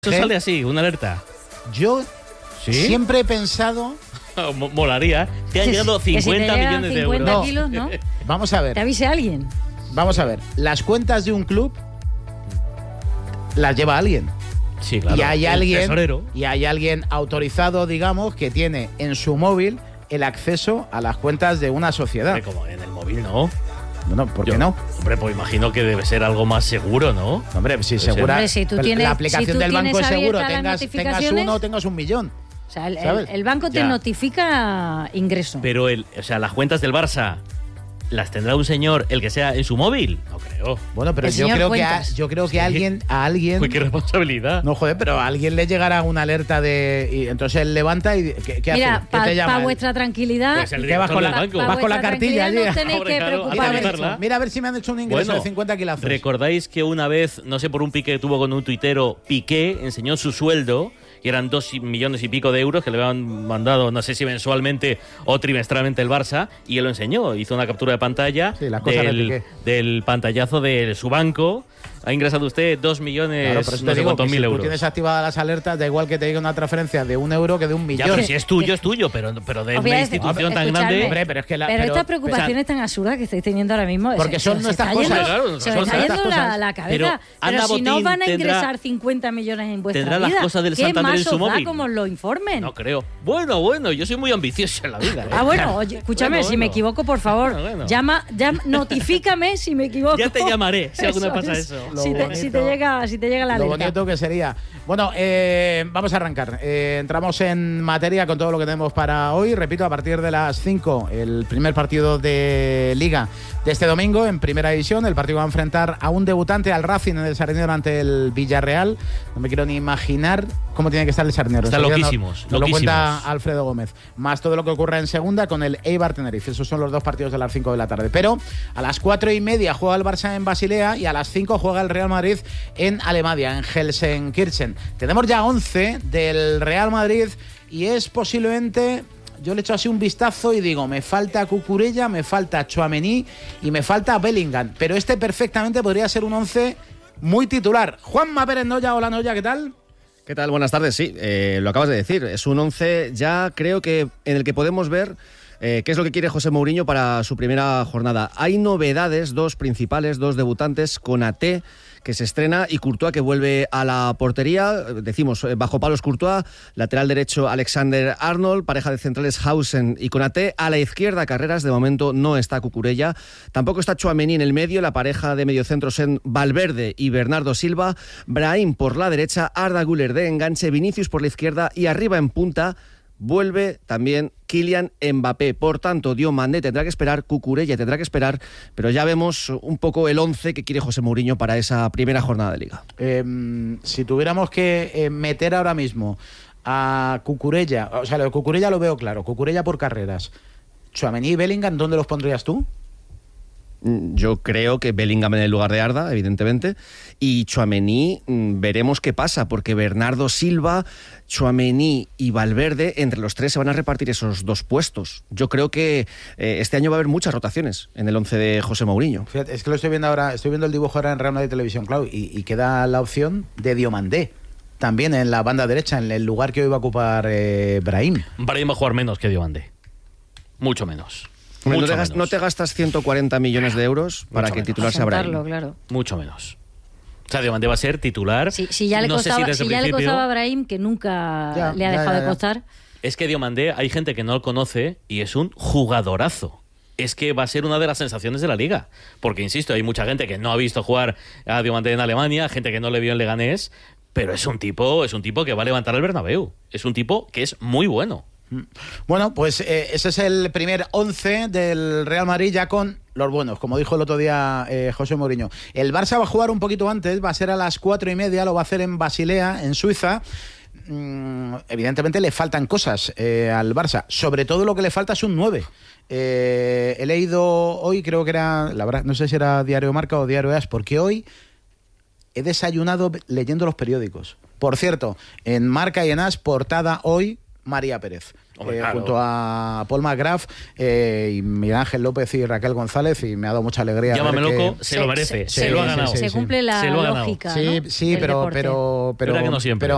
Eso sale así, una alerta. Yo ¿Sí? siempre he pensado... Molaría. Te han llegado 50 millones de euros. 50 kilos, ¿no? Vamos a ver. ¿Te avise alguien? Vamos a ver. Las cuentas de un club las lleva alguien. Sí, claro. Y hay el alguien, tesorero. y hay alguien autorizado, digamos, que tiene en su móvil el acceso a las cuentas de una sociedad. Hombre, como en el móvil, ¿no? Bueno, ¿por qué no? Hombre, pues imagino que debe ser algo más seguro, ¿no? Hombre, si segura. Hombre, si tú tienes- la aplicación si tú del banco es tienes seguro, abiertas las tengas notificaciones, uno o tengas 1 millón. O sea, ¿Sabes? el banco te Ya. notifica ingreso. Pero las cuentas del Barça, ¿las tendrá un señor, el que sea, en su móvil? No creo. Bueno, pero El yo señor creo, Cuentas. que a alguien Uy, qué responsabilidad. no, joder, pero a alguien le llegará una alerta de... Y entonces él levanta y... ¿Qué Mira, hace? ¿Qué te llama? para vuestra tranquilidad, Pues el ¿Qué vas con director la- del banco. vas con la vuestra cartilla allí? tranquilidad no tenéis Hombre, que claro, preocuparos. analizarla. Mira a ver si me han hecho un ingreso Bueno, de 50 kilazos. ¿Recordáis que una vez, no sé, por un pique que tuvo con un tuitero, Piqué enseñó su sueldo, y eran 2 millones y pico de euros que le habían mandado, no sé si mensualmente o trimestralmente el Barça, y él lo enseñó, hizo una captura de pantalla Sí, las cosas de Piqué. del pantallazo de su banco. Ha ingresado usted 2 millones, Claro, por eso no te sé digo cuántos que mil si tú euros. tienes activadas las alertas, da igual que te diga una transferencia de 1 euro que de 1 millón. Ya, pero si es tuyo, pero de Os voy una a decir- institución tan escuchadme. grande. Hombre, pero es que pero estas preocupaciones tan absurdas que estáis teniendo ahora mismo. Porque son os nuestras está cosas. yendo- Claro, se os son está nuestras yendo cosas. la cabeza. Pero Ana si no Botín van a tendrá- ingresar 50 millones en vuestra tendrá las vida, cosas del ¿qué Santander más en su os da móvil? como lo informen? No creo. Bueno, yo soy muy ambicioso en la vida. ¿eh? Bueno, oye, escúchame, Bueno, si me bueno. equivoco, por favor, Bueno. notifícame si me equivoco. Ya te llamaré si alguna Eso pasa es. eso. Lo Si te bonito- llega la Lo alerta. bonito que sería. Bueno, vamos a arrancar. Entramos en materia con todo lo que tenemos para hoy. Repito, a partir de las 5, el primer partido de Liga de este domingo en Primera División. El partido va a enfrentar a un debutante, al Racing, en el Sardinero ante el Villarreal. No me quiero ni imaginar cómo tiene que estar el Sardinero. Están Enseguida loquísimos, Nos lo loquísimos. cuenta Alfredo Gómez. Más todo lo que ocurre en segunda con el Eibar Tenerife. Esos son los dos partidos de las 5 de la tarde. Pero a las 4:30 juega el Barça en Basilea y a las 5 juega el Real Madrid en Alemania, en Gelsenkirchen. Tenemos ya 11 del Real Madrid y es posiblemente... Yo le echo así un vistazo y digo, me falta Cucurella, me falta Tchouaméni y me falta Bellingham. Pero este perfectamente podría ser un 11 muy titular. Juanma Pérez Noya, hola Noya, ¿qué tal? ¿Qué tal? Buenas tardes. Sí, lo acabas de decir. Es un 11 ya creo que en el que podemos ver qué es lo que quiere José Mourinho para su primera jornada. Hay novedades, 2 principales, 2 debutantes, Konaté, que se estrena, y Courtois, que vuelve a la portería. Decimos, bajo palos Courtois, lateral derecho Alexander Arnold, pareja de centrales Hausen y Konaté. A la izquierda, Carreras, de momento no está Cucurella. Tampoco está Tchouaméni en el medio, la pareja de mediocentros en Valverde y Bernardo Silva. Brahim por la derecha, Arda Güler de enganche, Vinicius por la izquierda y arriba en punta vuelve también Kylian Mbappé. Por tanto, Diomandé tendrá que esperar, Cucurella tendrá que esperar, pero ya vemos un poco el 11 que quiere José Mourinho para esa primera jornada de Liga. Si tuviéramos que meter ahora mismo a Cucurella, o sea, lo de Cucurella lo veo claro, Cucurella por Carreras. Tchouaméni y Bellingham, ¿dónde los pondrías tú? Yo creo que Bellingham en el lugar de Arda, evidentemente, y Tchouaméni veremos qué pasa, porque Bernardo Silva, Tchouaméni y Valverde, entre los 3 se van a repartir esos 2 puestos. Yo creo que este año va a haber muchas rotaciones en el 11 de José Mourinho. Fíjate, es que lo estoy viendo ahora, estoy viendo el dibujo ahora en Real Madrid Televisión, claro, y queda la opción de Diomandé, también en la banda derecha, en el lugar que hoy va a ocupar Brahim. Brahim va a jugar menos que Diomandé. Mucho menos. Hombre, Mucho no te gastas 140 millones de euros para que el titular sea Asentarlo, Brahim. claro. Mucho menos. O sea, Diomandé va a ser titular. Si ya le No sé costaba, desde si el ya le principio. costaba a Brahim, que nunca Ya, le ha ya, dejado ya. de costar. Es que Diomandé, hay gente que no lo conoce y es un jugadorazo. Es que va a ser una de las sensaciones de la Liga. Porque, insisto, hay mucha gente que no ha visto jugar a Diomandé en Alemania, gente que no le vio en Leganés, pero es un tipo que va a levantar el Bernabéu. Es un tipo que es muy bueno. Bueno, pues ese es el primer 11 del Real Madrid ya con los buenos, como dijo el otro día José Mourinho. El Barça va a jugar un poquito antes, va a ser a las 4:30, lo va a hacer en Basilea, en Suiza. Evidentemente le faltan cosas al Barça, sobre todo lo que le falta es un 9. He leído hoy, creo que era, la verdad, no sé si era Diario Marca o Diario AS, porque hoy he desayunado leyendo los periódicos. Por cierto, en Marca y en AS, portada hoy, María Pérez. Hombre, claro. Junto a Paul McGrath y Miguel Ángel López y Raquel González, y me ha dado mucha alegría. Llámame ver loco, que... se lo merece, sí, se lo ha sí, ganado. sí, Se sí. cumple la Se lo ha ganado. lógica, Sí, ¿no? sí, del pero deporte. Verdad que no siempre.